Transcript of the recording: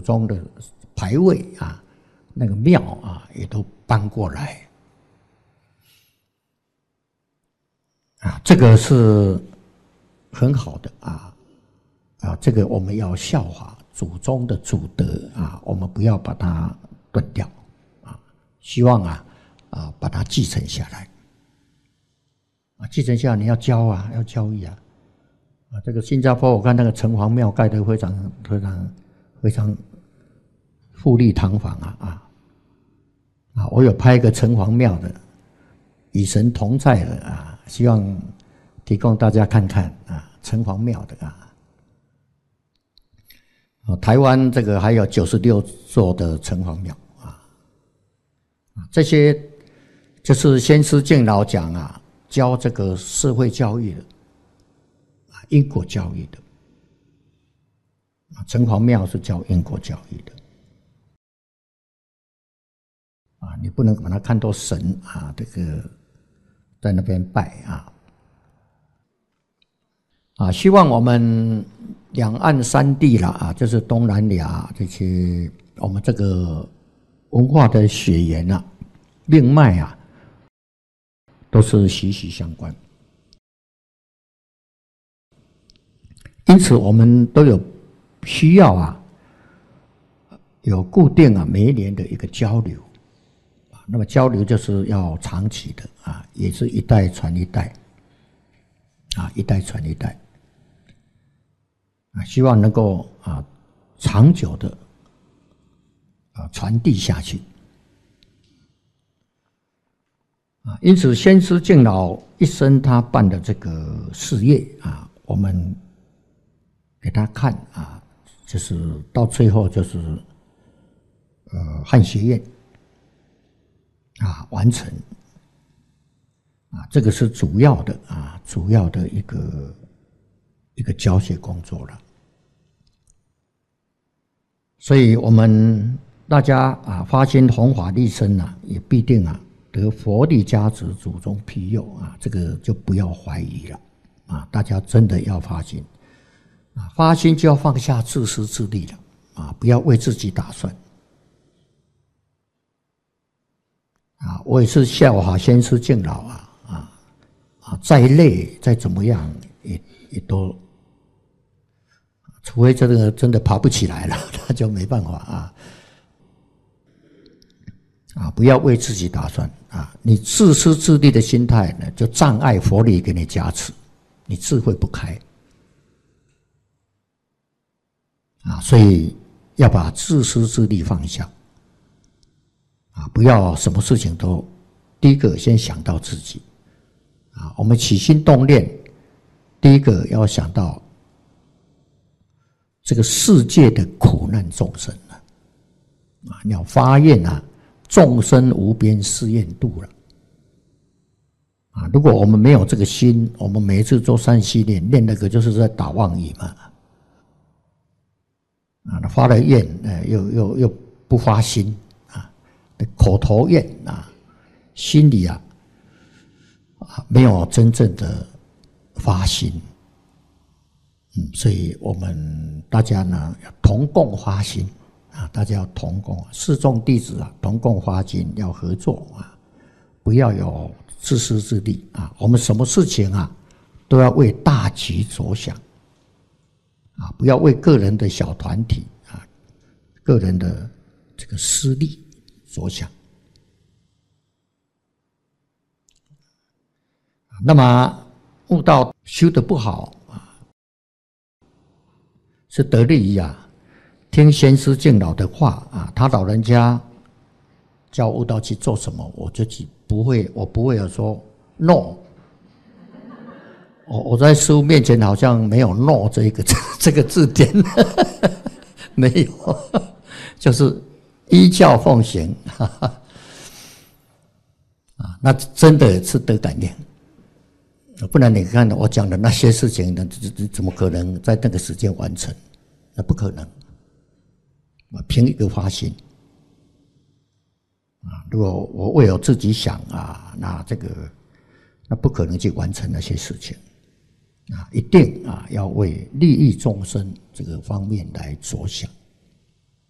宗的牌位啊，那个庙啊，也都搬过来啊，这个是很好的啊，这个我们要效法祖宗的祖德啊，我们不要把它断掉啊，希望把它继承下来啊，继承下来你要教啊，要教育啊。这个新加坡我看那个城隍庙盖得非常富丽堂皇我有拍一个城隍庙的与神同在的啊，希望提供大家看看啊，城隍庙的台湾这个还有96座的城隍庙这些就是先师敬老讲教这个社会教育的因果教育的城隍庙是教因果教育的你不能把它看作神这个在那边拜希望我们两岸三地啦就是东南亚这些我们这个文化的血缘命脉都是息息相关。因此我们都有需要有固定每一年的一个交流那么交流就是要长期的也是一代传一代一代传一代希望能够长久的传递下去因此先师敬老一生他办的这个事业我们给他看就是到最后就是汉学院完成这个是主要的一个教学工作了。所以我们大家发心弘法利生也必定得佛力加持，祖宗庇佑这个就不要怀疑了大家真的要发心发心就要放下自私自利了不要为自己打算我也是效法先师敬老再累再怎么样也都，除非这个真的爬不起来了，那就没办法不要为自己打算你自私自利的心态呢，就障碍佛力给你加持，你智慧不开所以要把自私自利放下不要什么事情都第一个先想到自己我们起心动念，第一个要想到这个世界的苦难众生你要发愿众生无边誓愿度了如果我们没有这个心，我们每一次做三系列念那个就是在打妄语嘛发了愿又不发心口头愿心里没有真正的发心所以我们大家呢要同共发心大家要同共四众弟子同共发心，要合作不要有自私自利我们什么事情都要为大局着想不要为个人的小团体个人的这个私利着想那么悟道修得不好是得利于听先师敬老的话他老人家叫悟道去做什么，我就不会有说 no。我在师父面前好像没有 no 这个字典，没有，就是依教奉行那真的是得感应。不然你看我讲的那些事情，怎么可能在那个时间完成？那不可能。凭一个发心如果我为了自己想那不可能去完成那些事情一定要为利益众生这个方面来着想。